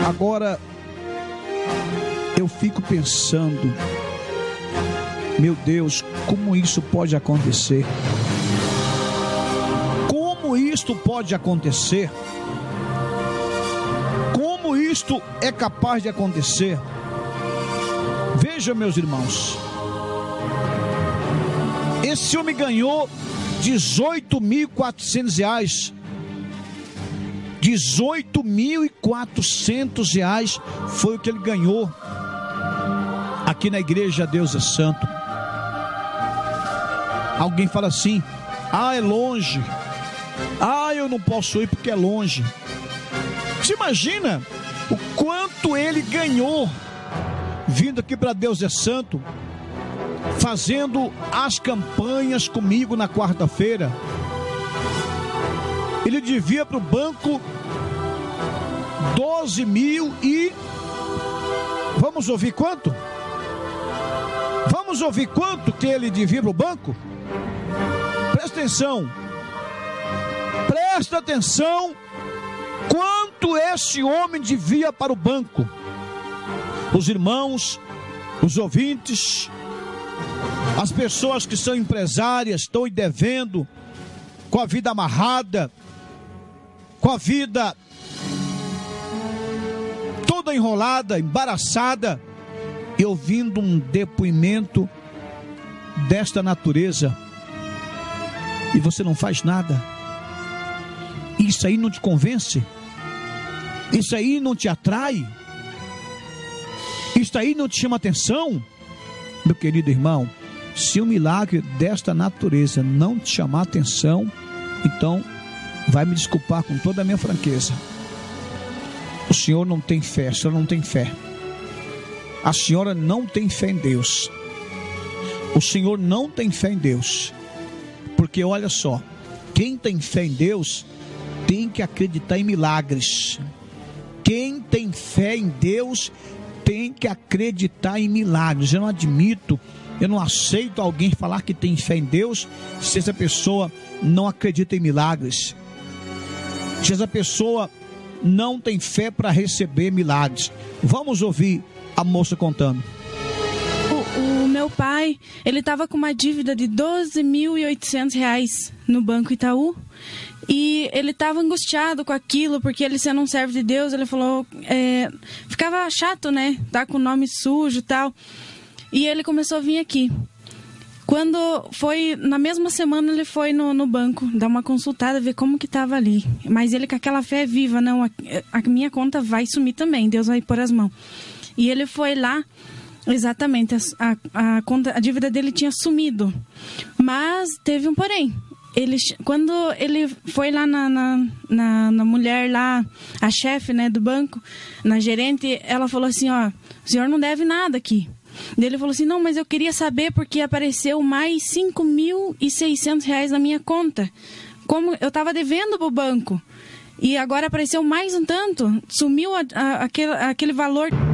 Agora, eu fico pensando, meu Deus, como isso pode acontecer? Como isto pode acontecer? Como isto é capaz de acontecer? Veja, meus irmãos, esse homem ganhou R$18.400. R$18.400 foi o que ele ganhou aqui na igreja Deus é Santo. Alguém fala assim: ah, é longe, ah, eu não posso ir porque é longe. Você imagina o quanto ele ganhou vindo aqui para Deus é Santo, fazendo as campanhas comigo na quarta-feira. Ele devia para o banco 12 mil e... Vamos ouvir quanto? Vamos ouvir quanto que ele devia para o banco? Presta atenção. Presta atenção. Quanto esse homem devia para o banco? Os irmãos, os ouvintes, as pessoas que são empresárias, estão devendo, com a vida amarrada, com a vida toda enrolada, embaraçada, e ouvindo um depoimento desta natureza, e você não faz nada. Isso aí não te convence? Isso aí não te atrai? Isso aí não te chama atenção? Meu querido irmão, se um milagre desta natureza não te chamar atenção, então vai me desculpar com toda a minha franqueza. O senhor não tem fé, a senhora não tem fé. A senhora não tem fé em Deus. O senhor não tem fé em Deus. Porque olha só, quem tem fé em Deus tem que acreditar em milagres. Quem tem fé em Deus tem que acreditar em milagres. Eu não admito, eu não aceito alguém falar que tem fé em Deus se essa pessoa não acredita em milagres, se essa pessoa não tem fé para receber milagres. Vamos ouvir a moça contando. O meu pai, ele estava com uma dívida de R$12.800 no Banco Itaú. E ele estava angustiado com aquilo, porque ele, sendo um servo de Deus, ele falou, ficava chato, né? Tá com o nome sujo e tal. E ele começou a vir aqui. Quando foi, na mesma semana, ele foi no banco, dar uma consultada, ver como que estava ali. Mas ele com aquela fé viva, não, a minha conta vai sumir também, Deus vai pôr as mãos. E ele foi lá, exatamente, a dívida dele tinha sumido. Mas teve um porém. Quando ele foi lá na mulher lá, a chefe, né, do banco, na gerente, ela falou assim, ó, o senhor não deve nada aqui. Daí ele falou assim, não, mas eu queria saber porque apareceu mais R$5.600 na minha conta. Como eu estava devendo pro banco. E agora apareceu mais um tanto, sumiu aquele valor.